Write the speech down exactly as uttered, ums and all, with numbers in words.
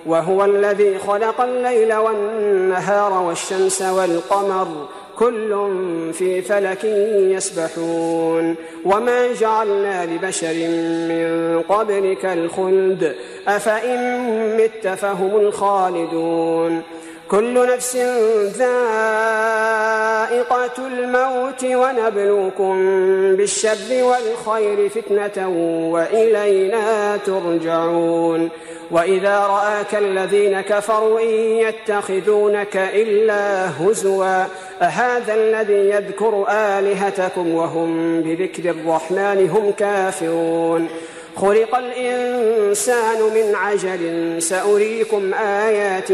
وهو الذي خلق الليل والنهار والشمس والقمر كل في فلك يسبحون وما جعلنا لبشر من قبلك الخلد أفإن مت فهم الخالدون كل نفس ذائقة الموت ونبلوكم بالشر والخير فتنة وإلينا ترجعون وإذا رآك الذين كفروا إن يتخذونك إلا هزوا أهذا الذي يذكر آلهتكم وهم بذكر الرحمن هم كافرون خلق الإنسان من عجل سأريكم آياتي